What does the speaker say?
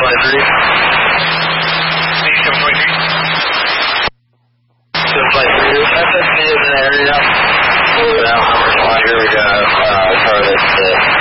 753. 753. SSC is in the area. Moving out number 1. Here we got car that's